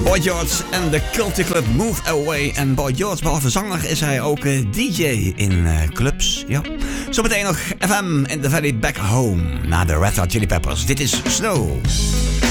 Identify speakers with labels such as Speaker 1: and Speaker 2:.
Speaker 1: Boy George en de Culture Club Move Away. En Boy George, behalve zanger, is hij ook DJ in clubs. Ja. Zometeen nog FM in the Valley Back Home na de Red Hot Chili Peppers. Dit is Snow.